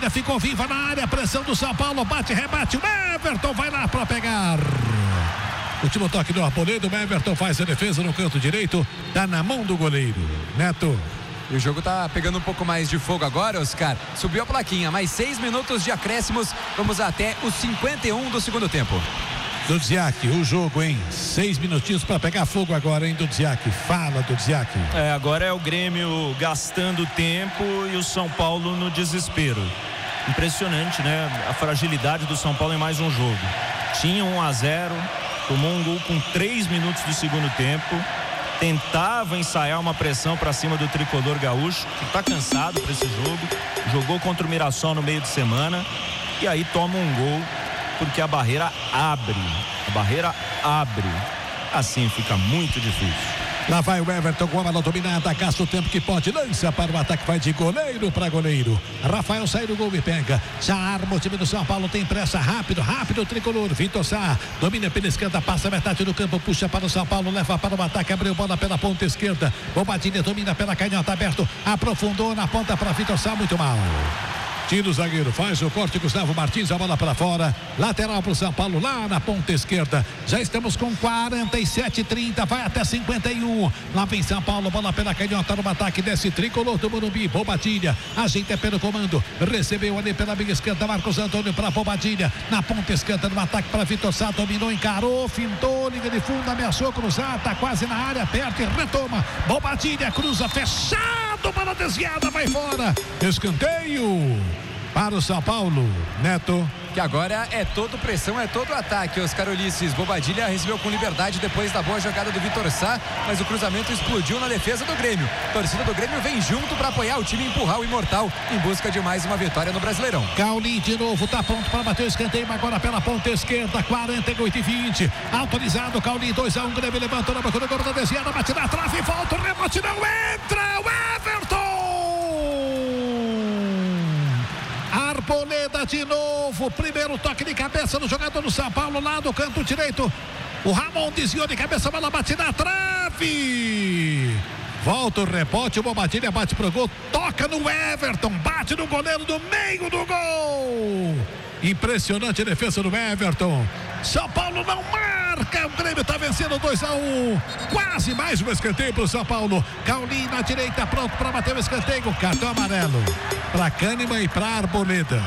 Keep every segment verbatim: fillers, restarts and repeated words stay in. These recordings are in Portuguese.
área, ficou viva na área, pressão do São Paulo, bate, rebate, o Everton vai lá para pegar. Último toque do Arboleda, o Everton faz a defesa no canto direito, tá na mão do goleiro. Neto. E o jogo tá pegando um pouco mais de fogo agora, Oscar. Subiu a plaquinha, mais seis minutos de acréscimos. Vamos até os cinquenta e um do segundo tempo. Dudziak, o jogo, hein? Seis minutinhos para pegar fogo agora, hein, Dudziak? Fala, Dudziak. É, agora é o Grêmio gastando tempo e o São Paulo no desespero. Impressionante, né? A fragilidade do São Paulo em mais um jogo. Tinha um a zero, tomou um gol com três minutos do segundo tempo. Tentava ensaiar uma pressão para cima do tricolor gaúcho, que está cansado para esse jogo. Jogou contra o Mirassol no meio de semana e aí toma um gol porque a barreira abre. A barreira abre. Assim fica muito difícil. Lá vai o Everton com a bola dominada, gasta o tempo que pode, lança para o ataque, vai de goleiro para goleiro. Rafael sai do gol e pega. Já arma o time do São Paulo, tem pressa, rápido, rápido o tricolor. Vitor Sá domina pela esquerda, passa a metade do campo, puxa para o São Paulo, leva para o ataque, abriu bola pela ponta esquerda. Bobadilha domina pela canhota, aberto, aprofundou na ponta para Vitor Sá, muito mal. Tira o zagueiro, faz o corte, Gustavo Martins, a bola para fora, lateral para o São Paulo, lá na ponta esquerda. Já estamos com quarenta e sete, trinta, vai até cinquenta e um. Lá vem São Paulo, bola pela canhota no ataque, desce tricolor do Morumbi, Bobadilha, ajeita pelo comando, recebeu ali pela minha esquerda, Marcos Antônio para Bobadilha, na ponta esquerda no ataque para Vitor Sá, dominou, encarou, fintou, liga de fundo, ameaçou cruzar, tá quase na área, aperta e retoma. Bobadilha, cruza, fechado, bola desviada, vai fora. Escanteio para o São Paulo, Neto. Que agora é todo pressão, é todo ataque. Oscar Ulisses, Bobadilha recebeu com liberdade depois da boa jogada do Vitor Sá, mas o cruzamento explodiu na defesa do Grêmio. A torcida do Grêmio vem junto para apoiar o time e empurrar o Imortal em busca de mais uma vitória no Brasileirão. Cauli de novo, tá pronto para bater o escanteio, agora pela ponta esquerda, quarenta e oito e vinte. Autorizado, Cauli, dois a um, Grêmio levantou na boca do gol da desviada, bate na trave, volta, o rebote não entra, o Everton! Arboleda de novo, primeiro toque de cabeça do jogador do São Paulo, lá do canto direito. O Ramon desviou de cabeça, a bola bate na trave. Volta o rebote, o Bobadilha bate pro gol, toca no Everton, bate no goleiro do meio do gol. Impressionante a defesa do Everton. São Paulo não marca, o Grêmio está vencendo dois a um. Quase mais um escanteio para o São Paulo. Cauli na direita, pronto para bater o escanteio. Cartão amarelo para Kahneman e para Arboleda.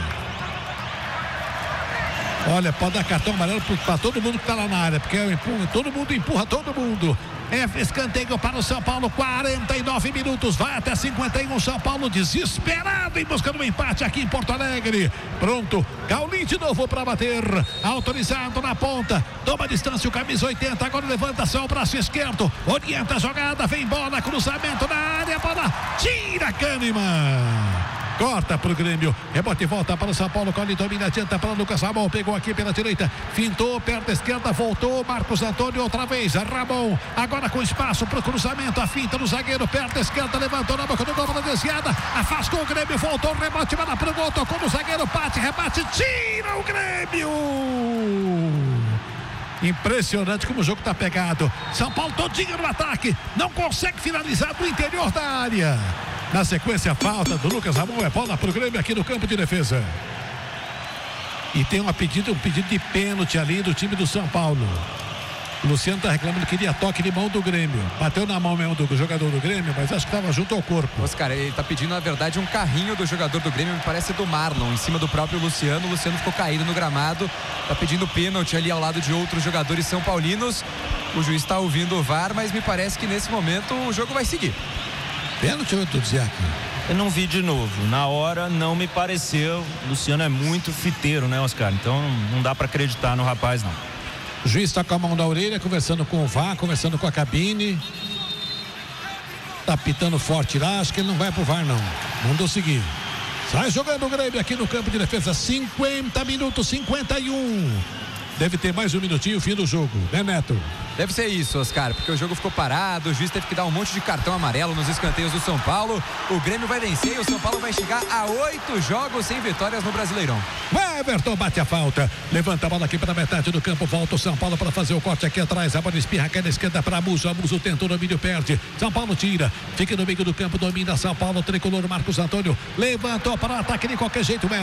Olha, pode dar cartão amarelo para todo mundo que está lá na área, porque eu empurro, todo mundo empurra todo mundo. É escanteio para o São Paulo, quarenta e nove minutos, vai até cinquenta e um. São Paulo desesperado em busca do empate aqui em Porto Alegre. Pronto, Cauli de novo para bater, autorizado na ponta, toma distância o camisa oitenta, agora levanta só o braço esquerdo, orienta a jogada, vem bola, cruzamento na área, bola, tira Kahneman. Corta para o Grêmio, rebote e volta para o São Paulo, Cauli domina, adianta para o Lucas Ramon, pegou aqui pela direita, fintou, perna esquerda, voltou, Marcos Antônio outra vez, Ramon, agora com espaço para o cruzamento, a finta do zagueiro, perna esquerda, levantou na boca do gol, na desviada, afastou o Grêmio, voltou, rebote, vai lá para o gol, tocou no zagueiro, bate, rebate, tira o Grêmio! Impressionante como o jogo está pegado. São Paulo todinho no ataque, não consegue finalizar do interior da área. Na sequência, falta do Lucas Ramon, é bola para o Grêmio aqui no campo de defesa. E tem uma pedida, um pedido de pênalti ali do time do São Paulo. O Luciano está reclamando que queria toque de mão do Grêmio. Bateu na mão mesmo do jogador do Grêmio, mas acho que estava junto ao corpo. Oscar, ele está pedindo, na verdade, um carrinho do jogador do Grêmio, me parece do Marlon, em cima do próprio Luciano. O Luciano ficou caído no gramado, está pedindo pênalti ali ao lado de outros jogadores são paulinos. O juiz está ouvindo o V A R, mas me parece que nesse momento o jogo vai seguir. Pênalti, eu estou dizendo aqui. Eu não vi de novo. Na hora não me pareceu. O Luciano é muito fiteiro, né, Oscar? Então não dá para acreditar no rapaz, não. O juiz está com a mão na orelha, conversando com o V A R, conversando com a cabine. Tá pitando forte lá, acho que ele não vai pro V A R, não. Mandou seguir. Sai jogando o Grêmio aqui no campo de defesa. cinquenta minutos, cinquenta e um. Deve ter mais um minutinho, fim do jogo, né, Neto? Deve ser isso, Oscar, porque o jogo ficou parado, o juiz teve que dar um monte de cartão amarelo nos escanteios do São Paulo. O Grêmio vai vencer e o São Paulo vai chegar a oito jogos sem vitórias no Brasileirão. O Everton bate a falta, levanta a bola aqui para a metade do campo, volta o São Paulo para fazer o corte aqui atrás, a bola espirra, cai na esquerda para Muso, a Muso tenta o domínio, perde, São Paulo tira, fica no meio do campo, domina São Paulo, tricolor Marcos Antônio, levantou para o ataque de qualquer jeito,